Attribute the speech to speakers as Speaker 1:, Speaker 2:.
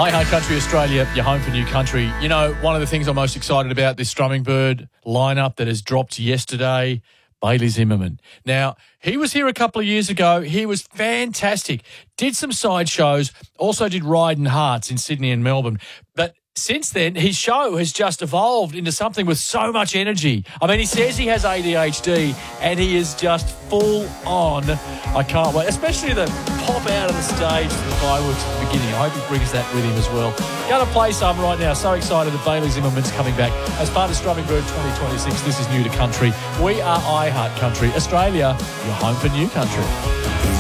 Speaker 1: Hi Country Australia, your home for new country. You know, one of the things I'm most excited about, this Strumming Bird lineup that has dropped yesterday, Bailey Zimmerman. Now, he was here a couple of years ago. He was fantastic. Did some side shows, also did Riding Hearts in Sydney and Melbourne. But since then, his show has just evolved into something with so much energy. I mean, he says he has ADHD, and he is just full on. I can't wait, especially the pop out of the stage to the fireworks at the beginning. I hope he brings that with him as well. Going to play some right now. So excited that Bailey Zimmerman's coming back as part of Strumming Bird 2026. This is New to Country. We are iHeart Country Australia, your home for new country.